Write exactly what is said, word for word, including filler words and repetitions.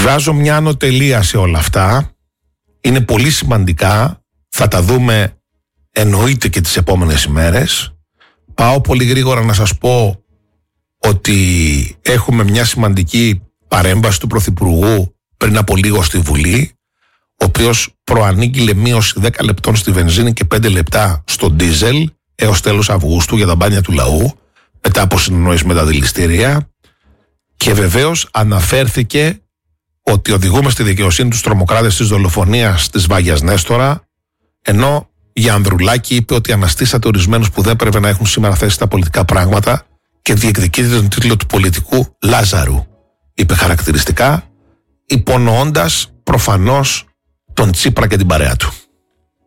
Βάζω μια ανωτελεία σε όλα αυτά. Είναι πολύ σημαντικά. Θα τα δούμε εννοείται και τις επόμενες ημέρες. Πάω πολύ γρήγορα να σας πω ότι έχουμε μια σημαντική παρέμβαση του Πρωθυπουργού πριν από λίγο στη Βουλή, ο οποίος προανήγγειλε μείωση δέκα λεπτών στη βενζίνη και πέντε λεπτά στο ντίζελ έως τέλος Αυγούστου για τα μπάνια του λαού, μετά από συνεννόηση με τα δηληστήρια, και βεβαίως αναφέρθηκε ότι οδηγούμε στη δικαιοσύνη τους τρομοκράτες της δολοφονίας της Βάγιας Νέστορα, ενώ για Ανδρουλάκη είπε ότι αναστήσατε ορισμένους που δεν πρέπει να έχουν σήμερα θέση στα πολιτικά πράγματα και διεκδικείτε τον τίτλο του πολιτικού Λάζαρου, είπε χαρακτηριστικά, υπονοώντας προφανώς τον Τσίπρα και την παρέα του.